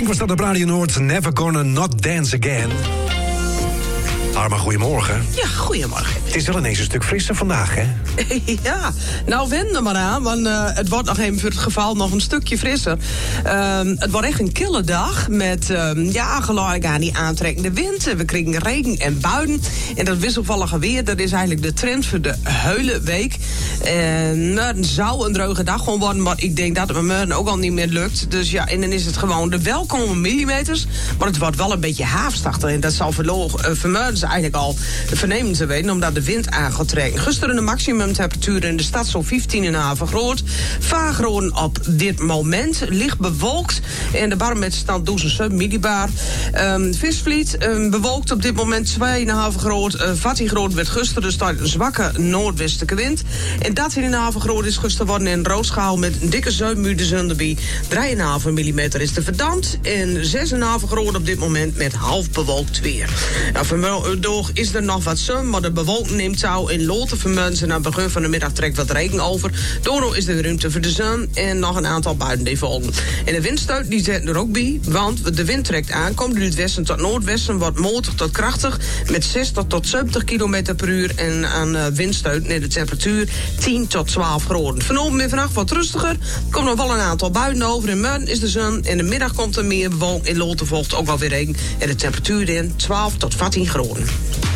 was dat op Radio Noord. Never Gonna Not Dance Again. Harma, goedemorgen. Ja, goedemorgen. Het is wel ineens een stuk frisser vandaag, hè? Ja, nou wend er maar aan, want het wordt nog even voor het geval nog een stukje frisser. Het wordt echt een kille dag met, gelijk aan die aantrekkende wind. We kregen regen en buien. En dat wisselvallige weer, dat is eigenlijk de trend voor de hele week. Het zou een droge dag gewoon worden, maar ik denk dat het met me ook al niet meer lukt. Dus ja, en dan is het gewoon de welkome millimeters. Maar het wordt wel een beetje haafstachtig. En dat zal vermeuren ze eigenlijk al vernemen te weten, omdat de wind aan gaat trekken. Gisteren de maximumtemperatuur in de stad zo'n 15,5 graden. Vaagron op dit moment. Licht bewolkt. En de barometerstand doet een sub-millibar. Visvliet bewolkt op dit moment 2,5 graden. 14 graden werd gisteren, dus daar een zwakke noordwestelijke wind. En dat 1,5 graden is gisteren worden in Rooschaal met een dikke zuidmuur zunderbie. 3,5 millimeter is de verdampt. En 6,5 graden op dit moment met half bewolkt weer. Nou, vanmiddag is er nog wat zon, maar de bewolking neemt touw in Loten vermunten. Na het begin van de middag trekt wat regen over. Daardoor is er weer ruimte voor de zon en nog een aantal buien die volgen. En de windstoot die zet er ook bij, want de wind trekt aan, komt uit het westen tot noordwesten, wordt matig tot krachtig, met 60 tot 70 km per uur en aan windstoot en de temperatuur 10 tot 12 graden. Vanavond en vannacht wat rustiger, er komt nog wel een aantal buien over. In Murn is de zon, in de middag komt er meer bewolking, in Loten volgt ook wel weer regen en de temperatuur in 12 tot 14 graden.